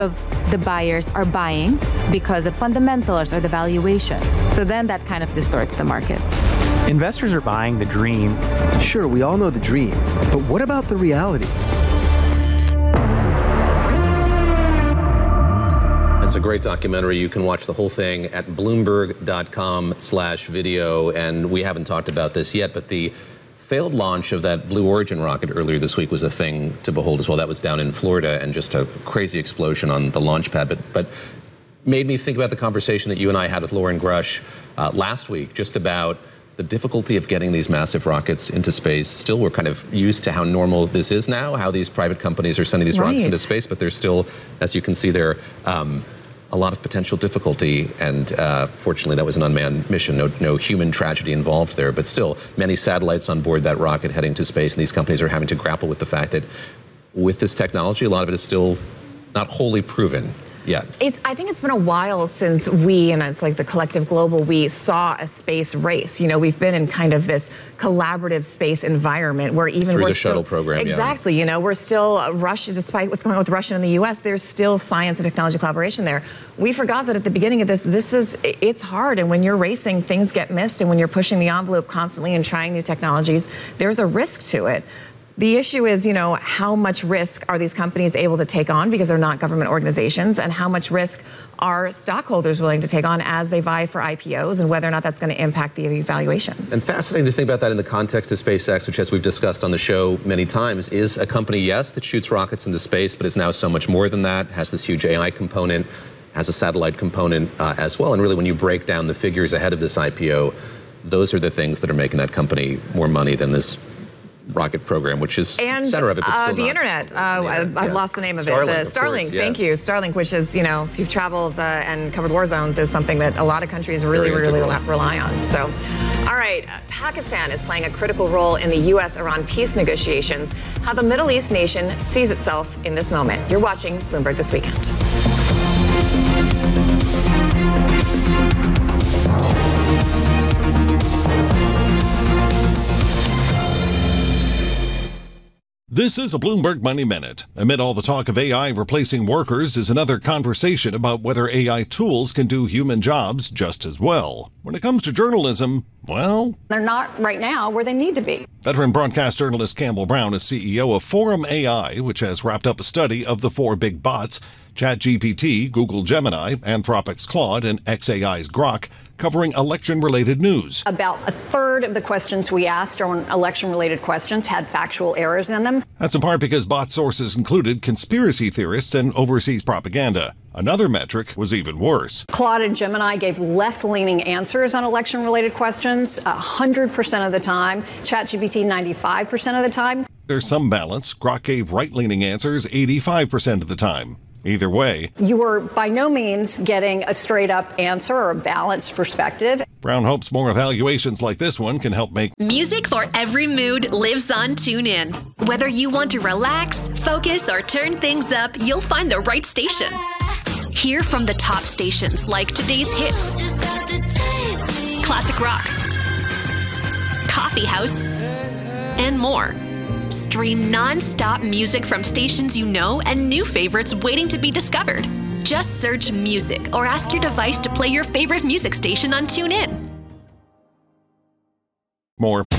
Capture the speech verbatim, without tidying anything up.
of the buyers are buying because of fundamentals or the valuation. So then that kind of distorts the market. Investors are buying the dream. Sure, we all know the dream, but what about the reality? It's a great documentary. You can watch the whole thing at bloomberg.com slash video. And we haven't talked about this yet, but the failed launch of that Blue Origin rocket earlier this week was a thing to behold as well. That was down in Florida, and just a crazy explosion on the launch pad. But, but made me think about the conversation that you and I had with Lauren Grush uh, last week, just about the difficulty of getting these massive rockets into space. Still, we're kind of used to how normal this is now, how these private companies are sending these right. rockets into space, but there's still, as you can see there, um, a lot of potential difficulty, and uh, fortunately that was an unmanned mission, no, no human tragedy involved there, but still many satellites on board that rocket heading to space, and these companies are having to grapple with the fact that with this technology, a lot of it is still not wholly proven yet. It's, I think it's been a while since we, and it's like the collective global, we saw a space race. You know, we've been in kind of this collaborative space environment where even Through we're the still, shuttle program, exactly. Yeah. You know, we're still uh, Russia, despite what's going on with Russia and the U S. There's still science and technology collaboration there. We forgot that at the beginning of this, this is it's hard, and when you're racing, things get missed, and when you're pushing the envelope constantly and trying new technologies, there's a risk to it. The issue is, you know, how much risk are these companies able to take on because they're not government organizations, and how much risk are stockholders willing to take on as they vie for I P Os, and whether or not that's going to impact the evaluations. And fascinating to think about that in the context of SpaceX, which, as we've discussed on the show many times, is a company, yes, that shoots rockets into space, but is now so much more than that, has this huge A I component, has a satellite component uh, as well. And really, when you break down the figures ahead of this I P O, those are the things that are making that company more money than this rocket program, which is and, center of it, but still uh, the not. internet. Uh, the internet. I've Yeah. lost the name of Starlink, it. The of Starlink. course, yeah. Thank you, Starlink. Which is, you know, if you've traveled uh, and covered war zones, is something that a lot of countries really, Very really integral. rely on. So, all right, Pakistan is playing a critical role in the U S Iran peace negotiations. How the Middle East nation sees itself in this moment. You're watching Bloomberg This Weekend. This is a Bloomberg Money Minute. Amid all the talk of A I replacing workers is another conversation about whether A I tools can do human jobs just as well. When it comes to journalism, well, they're not right now where they need to be. Veteran broadcast journalist Campbell Brown is C E O of Forum A I, which has wrapped up a study of the four big bots, ChatGPT, Google Gemini, Anthropic's Claude, and X A I's Grok, covering election-related news. About a third of the questions we asked on election-related questions had factual errors in them. That's in part because bot sources included conspiracy theorists and overseas propaganda. Another metric was even worse. Claude and Gemini gave left-leaning answers on election-related questions one hundred percent of the time. ChatGPT ninety-five percent of the time. There's some balance. Grok gave right-leaning answers eighty-five percent of the time. Either way, you are by no means getting a straight-up answer or a balanced perspective. Brown hopes more evaluations like this one can help make music for every mood lives on TuneIn. Whether you want to relax, focus, or turn things up, you'll find the right station. Hear from the top stations like today's hits, classic rock, coffee house, and more. Stream non-stop music from stations you know and new favorites waiting to be discovered. Just search music or ask your device to play your favorite music station on TuneIn. more.